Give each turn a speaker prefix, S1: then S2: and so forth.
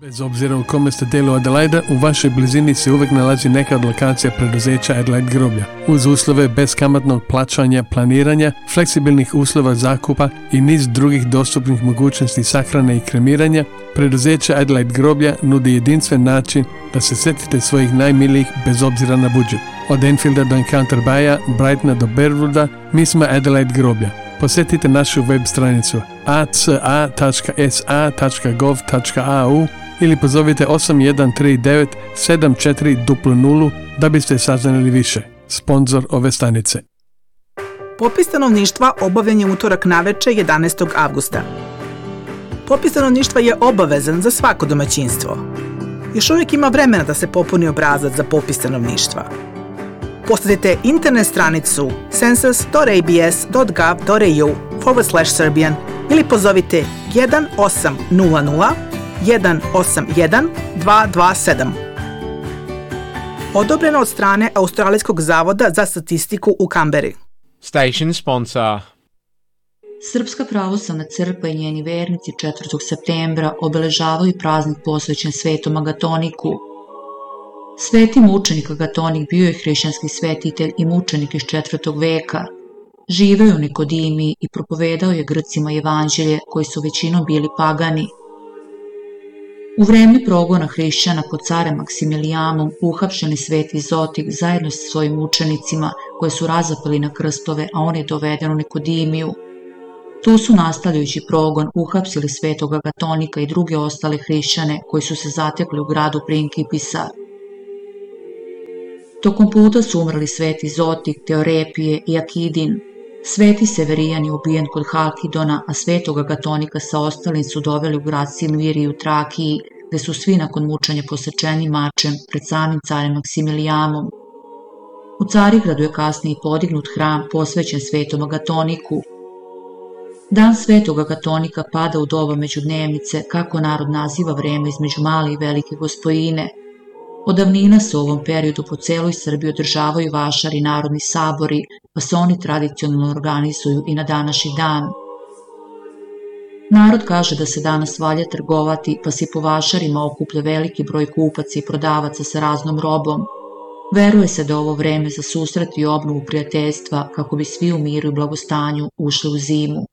S1: Bez obzira u kome ste delu Adelaida, u vašoj blizini se uvijek nalazi neka od lokacija preduzeća Adelaide groblja. Uz uslove beskamatnog plaćanja, planiranja, fleksibilnih uslova zakupa i niz drugih dostupnih mogućnosti sahrane i kremiranja, preduzeće Adelaide groblja nudi jedinstven način da se sjetite svojih najmilijih bez obzira na budžet. Od Enfielda do Encounter Baya, Brightona do Berwooda, mi smo Adelaide groblja. Posjetite našu web stranicu aca.sa.gov.au ili pozovite 8139 7400 da biste saznali više. Sponzor ove stanice.
S2: Popis stanovništva obavljen je utorak naveče 11. avgusta. Popis stanovništva je obavezan za svako domaćinstvo. Još uvijek ima vremena da se popuni obrazac za popis stanovništva. Posetite internet stranicu census.abs.gov.au/Serbian ili pozovite 1800 181 227. Odobreno od strane Australijskog zavoda za statistiku u Kamberi.
S3: Station sponsor.
S4: Srpska pravoslavna crkva i njeni vernici 4. septembra obeležavaju praznik posvećen Svetom Agatoniku. Sveti mučenik Agatonik bio je hrišćanski svetitelj i mučenik iz 4. veka. Živeo je u Nikodimiji i propovedao je Grcima evanđelje koji su većinom bili pagani. U vreme progona hrišćana pod carem Maksimilijanom uhapšeni sveti Zotik zajedno sa svojim učenicima koje su razapeli na krstove, a on je doveden u Nikodimiju. Tu su nastavljajući progon uhapsili svetog Agatonika i druge ostale hrišćane koji su se zatekli u gradu Principisa. Tokom puta su umrli sveti Zotik, Teorepije i Akidin. Sveti Severijan je ubijen kod Halkidona, a svetog Agatonika sa ostalim su doveli u grad Silmiriju u Trakiji, gde su svi nakon mučenja posečeni mačem pred samim carem Maksimilijanom. U Carigradu je kasnije podignut hram posvećen svetom Agatoniku. Dan svetog Agatonika pada u doba međudnevnice, kako narod naziva vreme između male i velike gospojine. Od davnina se u ovom periodu po celoj Srbiji održavaju vašari i narodni sabori, pa se oni tradicionalno organizuju i na današnji dan. Narod kaže da se danas valja trgovati, pa se po vašarima okuplja veliki broj kupaca i prodavaca sa raznom robom. Veruje se da ovo vreme za susret i obnovu prijateljstva kako bi svi u miru i blagostanju ušli u zimu.